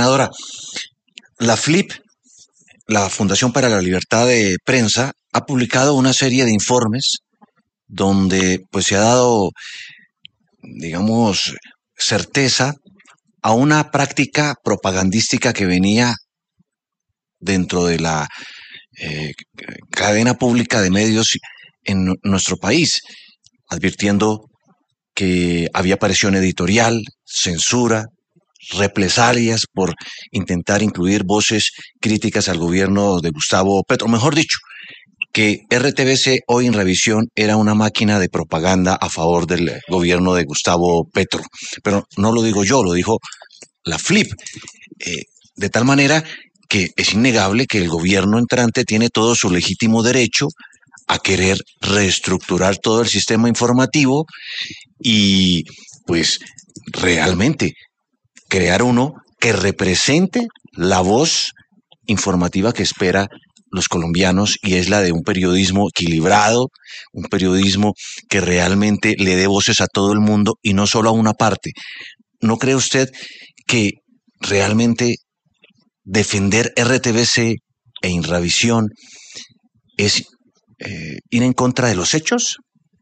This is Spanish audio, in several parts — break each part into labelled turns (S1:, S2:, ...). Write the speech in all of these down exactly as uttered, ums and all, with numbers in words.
S1: Senadora, la F L I P, la Fundación para la Libertad de Prensa, ha publicado una serie de informes donde pues se ha dado, digamos, certeza a una práctica propagandística que venía dentro de la eh, cadena pública de medios en nuestro país, advirtiendo que había presión editorial, censura, represalias por intentar incluir voces críticas al gobierno de Gustavo Petro. Mejor dicho, que R T V C hoy en revisión era una máquina de propaganda a favor del gobierno de Gustavo Petro. Pero no lo digo yo, lo dijo la F L I P. Eh, de tal manera que es innegable que el gobierno entrante tiene todo su legítimo derecho a querer reestructurar todo el sistema informativo y pues realmente crear uno que represente la voz informativa que espera los colombianos, y es la de un periodismo equilibrado, un periodismo que realmente le dé voces a todo el mundo y no solo a una parte. ¿No cree usted que realmente defender R T V C e Inravisión es eh, ir en contra de los hechos?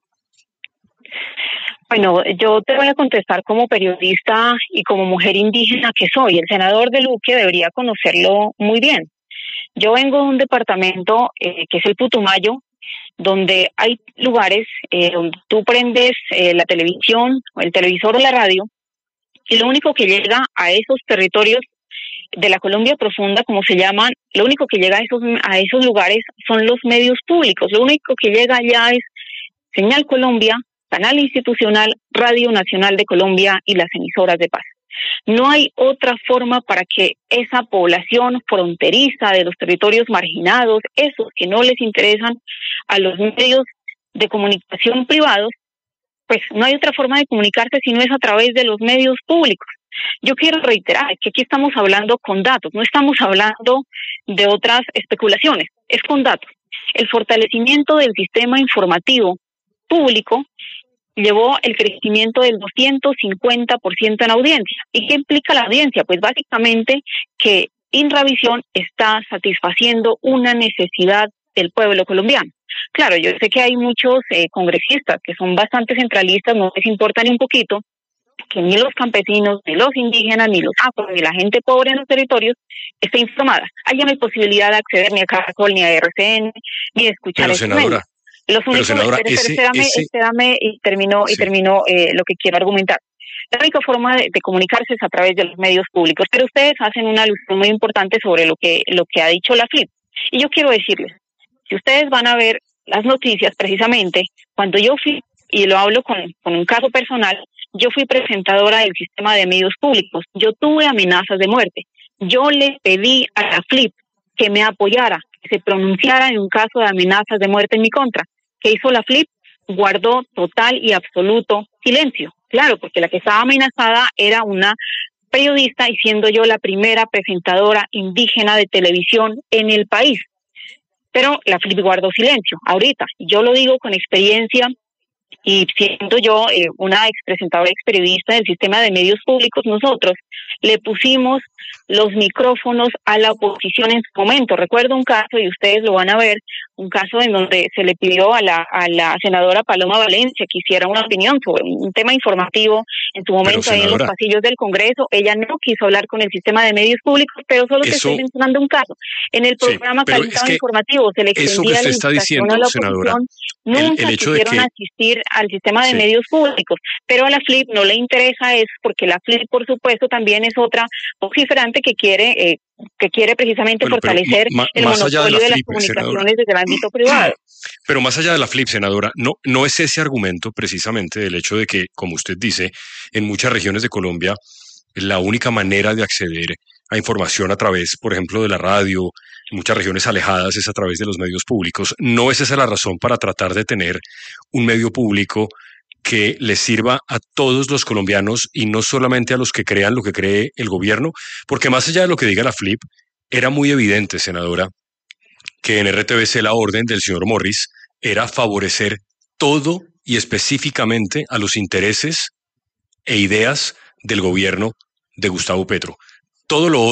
S2: Bueno, yo te voy a contestar como periodista y como mujer indígena que soy. El senador de Luque debería conocerlo muy bien. Yo vengo de un departamento eh, que es el Putumayo, donde hay lugares eh, donde tú prendes eh, la televisión, el televisor o la radio, y lo único que llega a esos territorios de la Colombia profunda, como se llaman, lo único que llega a esos, a esos lugares son los medios públicos. Lo único que llega allá es Señal Colombia, Canal Institucional, Radio Nacional de Colombia y las emisoras de paz. No hay otra forma para que esa población fronteriza de los territorios marginados, esos que no les interesan a los medios de comunicación privados, pues no hay otra forma de comunicarse si no es a través de los medios públicos. Yo quiero reiterar que aquí estamos hablando con datos, no estamos hablando de otras especulaciones, es con datos. El fortalecimiento del sistema informativo público llevó el crecimiento del doscientos cincuenta por ciento en audiencia. ¿Y qué implica la audiencia? Pues básicamente que Inravisión está satisfaciendo una necesidad del pueblo colombiano. Claro, yo sé que hay muchos eh, congresistas que son bastante centralistas, no les importa ni un poquito que ni los campesinos, ni los indígenas, ni los afro, ni la gente pobre en los territorios esté informada. Allá no hay posibilidad de acceder ni a Caracol, ni a R C N, ni de escuchar
S3: Pero,
S2: esos
S3: senadora,
S2: medios. Los únicos,
S3: senadora,
S2: pero,
S3: ese,
S2: pero, espérame,
S3: ese...
S2: espérame, y termino, sí. y termino eh, lo que quiero argumentar. La única forma de, de comunicarse es a través de los medios públicos, pero ustedes hacen una alusión muy importante sobre lo que, lo que ha dicho la F L I P. Y yo quiero decirles, si ustedes van a ver las noticias, precisamente, cuando yo fui, y lo hablo con, con un caso personal, yo fui presentadora del sistema de medios públicos, yo tuve amenazas de muerte, yo le pedí a la F L I P que me apoyara, que se pronunciara en un caso de amenazas de muerte en mi contra. ¿Qué hizo la F L I P? Guardó total y absoluto silencio. Claro, porque la que estaba amenazada era una periodista y siendo yo la primera presentadora indígena de televisión en el país. Pero la F L I P guardó silencio. Ahorita, yo lo digo con experiencia y siendo yo eh, una ex presentadora, ex periodista del sistema de medios públicos, nosotros le pusimos los micrófonos a la oposición en su momento. Recuerdo un caso, y ustedes lo van a ver, un caso en donde se le pidió a la a la senadora Paloma Valencia que hiciera una opinión sobre un tema informativo en su momento. Pero, ahí en los pasillos del Congreso. Ella no quiso hablar con el sistema de medios públicos, pero solo eso, te estoy mencionando un caso. En el programa
S3: sí,
S2: Calentado
S3: es que
S2: Informativo se le extendía la invitación a la oposición. Senadora, nunca
S3: el, el hecho
S2: quisieron
S3: de que...
S2: asistir al sistema de sí. medios públicos, pero a la F L I P no le interesa eso, porque la F L I P, por supuesto, también es otra vociferante que quiere eh, que quiere precisamente bueno, fortalecer ma, el monopolio de, la de las F L I P, comunicaciones senadora. Desde el ámbito privado.
S3: Pero más allá de la F L I P, senadora, no, no es ese argumento precisamente del hecho de que, como usted dice, en muchas regiones de Colombia la única manera de acceder a información a través, por ejemplo, de la radio, en muchas regiones alejadas es a través de los medios públicos. ¿No es esa la razón para tratar de tener un medio público que les sirva a todos los colombianos y no solamente a los que crean lo que cree el gobierno? Porque más allá de lo que diga la F L I P, era muy evidente, senadora, que en R T V C la orden del señor Morris era favorecer todo y específicamente a los intereses e ideas del gobierno de Gustavo Petro. Todo lo